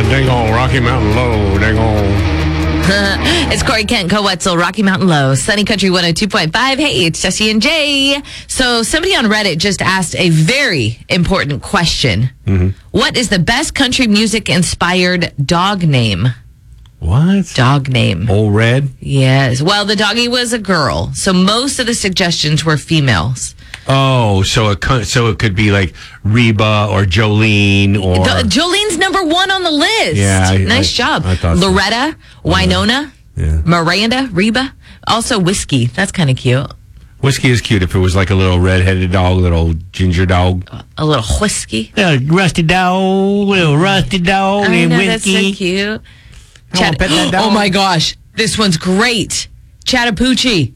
dang on Rocky Mountain Low, dang on. It's Corey Kent, Co-Wetzel, Rocky Mountain Low, Sunny Country 102.5. Hey, it's Jesse and Jay. So somebody on Reddit just asked a very important question. Mm-hmm. What is the best country music-inspired dog name? What? Dog name. Old Red? Yes. Well, the doggy was a girl, so most of the suggestions were females. Oh, so it could be like Reba or Jolene or... Jolene's number one on the list. Yeah. Nice job. I thought Loretta, so. Winona, Yeah. Miranda, Reba. Also Whiskey. That's kind of cute. Whiskey is cute if it was like a little red-headed dog, little ginger dog. A little Whiskey. Rusty dog, little rusty dog, I and know, that's so Whiskey. cute. I wanna pet that dog. Oh my gosh. This one's great. Chattahoochee.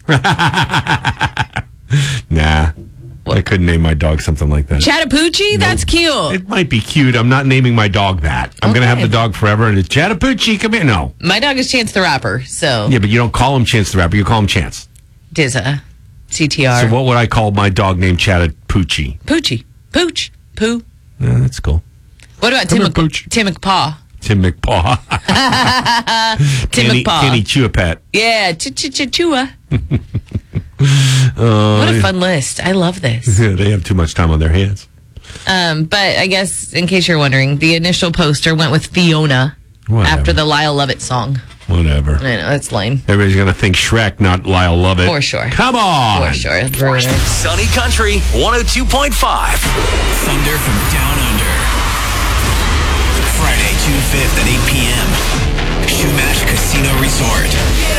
Nah. I couldn't name my dog something like that. Chattahoochee? That's cute. It might be cute. I'm not naming my dog that. I'm going to have the dog forever. And it's Chattahoochee, come here. No. My dog is Chance the Rapper, so. Yeah, but you don't call him Chance the Rapper. You call him Chance. Dizza. CTR. So what would I call my dog named Chattahoochee? Poochie. Pooch. Poo. Yeah, that's cool. What about Tim McPaw? Tim McPaw. Tim McPaw. Kenny Chewapet. Yeah, Chua. What a fun list. I love this. Yeah, they have too much time on their hands. But I guess, in case you're wondering, the initial poster went with Fiona after the Lyle Lovett song. Whatever. I know, that's lame. Everybody's going to think Shrek, not Lyle Lovett. For sure. Come on. For sure. Sunny Country 102.5. Thunder from Down Under. Friday, June 5th at 8 p.m. Shumash Casino Resort.